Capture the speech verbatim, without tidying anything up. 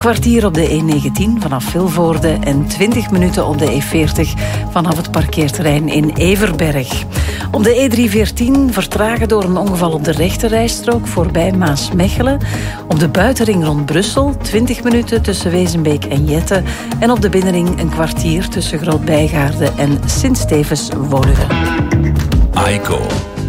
Kwartier op de E negentien vanaf Vilvoorde en twintig minuten op de E veertig vanaf het parkeerterrein in Everberg. Op de E driehonderdveertien vertragen door een ongeval op de rechterrijstrook voorbij Maasmechelen. Op de buitenring rond Brussel twintig minuten tussen Wezenbeek en Jette. En op de binnenring een kwartier tussen Groot-Bijgaarde en Sint-Stevens-Woluwe. I C O.